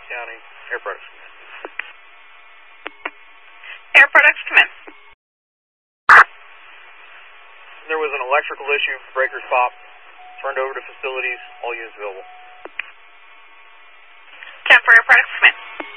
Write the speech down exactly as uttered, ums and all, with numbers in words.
County, Air Products. Air Products, come in. There was an electrical issue, breakers popped, turned over to facilities, all units available. ten for Air Products, come in.